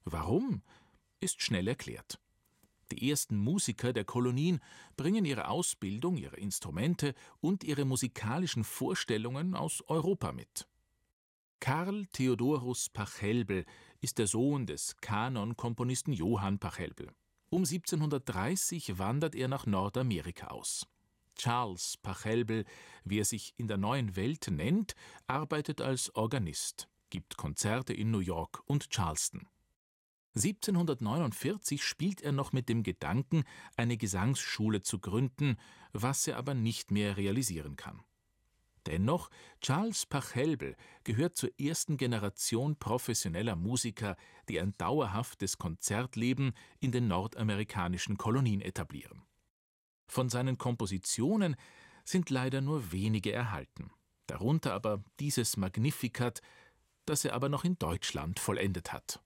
Warum? Ist schnell erklärt. Die ersten Musiker der Kolonien bringen ihre Ausbildung, ihre Instrumente und ihre musikalischen Vorstellungen aus Europa mit. Karl Theodorus Pachelbel ist der Sohn des Kanonkomponisten Johann Pachelbel. Um 1730 wandert er nach Nordamerika aus. Charles Pachelbel, wie er sich in der Neuen Welt nennt, arbeitet als Organist, gibt Konzerte in New York und Charleston. 1749 spielt er noch mit dem Gedanken, eine Gesangsschule zu gründen, was er aber nicht mehr realisieren kann. Dennoch, Charles Pachelbel gehört zur ersten Generation professioneller Musiker, die ein dauerhaftes Konzertleben in den nordamerikanischen Kolonien etablieren. Von seinen Kompositionen sind leider nur wenige erhalten, darunter aber dieses Magnificat, das er aber noch in Deutschland vollendet hat.